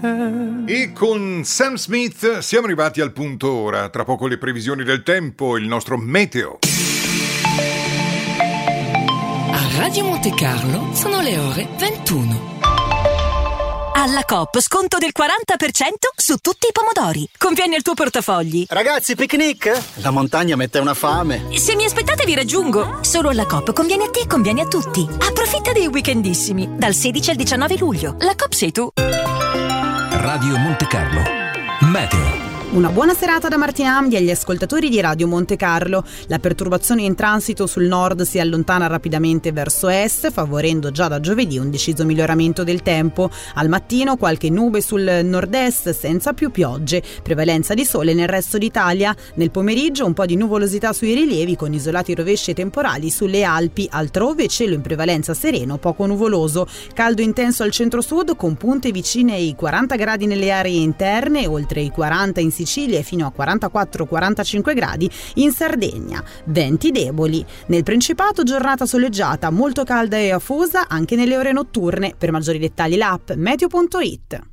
E con Sam Smith siamo arrivati al punto ora. Tra poco le previsioni del tempo, il nostro meteo. A Radio Monte Carlo sono le ore 21. Alla Coop sconto del 40% su tutti i pomodori. Conviene il tuo portafogli. Ragazzi, picnic? La montagna mette una fame. Se mi aspettate vi raggiungo. Solo alla Coop conviene a te e conviene a tutti. Approfitta dei weekendissimi dal 16 al 19 luglio. La Coop sei tu. Radio Monte Carlo Meteo. Una buona serata da Martina Amdi agli ascoltatori di Radio Monte Carlo. La perturbazione in transito sul nord si allontana rapidamente verso est, favorendo già da giovedì un deciso miglioramento del tempo. Al mattino qualche nube sul nord-est senza più piogge, prevalenza di sole nel resto d'Italia. Nel pomeriggio un po' di nuvolosità sui rilievi con isolati rovesci e temporali sulle Alpi, altrove cielo in prevalenza sereno, poco nuvoloso. Caldo intenso al centro-sud con punte vicine ai 40 gradi nelle aree interne, oltre i 40 in Sicilia e fino a 44-45 gradi in Sardegna. Venti deboli. Nel Principato giornata soleggiata, molto calda e afosa anche nelle ore notturne. Per maggiori dettagli l'app meteo.it.